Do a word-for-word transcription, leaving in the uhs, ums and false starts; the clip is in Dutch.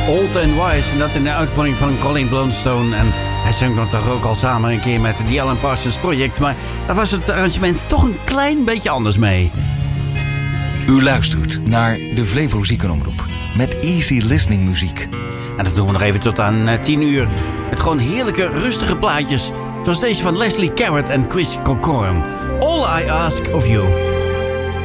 Old and Wise. En dat in de uitvoering van Colin Blunstone. En hij zong nog toch ook al samen een keer met The Alan Parsons Project. Maar daar was het arrangement toch een klein beetje anders mee. U luistert naar de Flevo Ziekenomroep met easy listening muziek. En dat doen we nog even tot aan tien uur. Met gewoon heerlijke, rustige plaatjes. Zoals deze van Leslie Garrett en Chris Corcoran. All I Ask of You.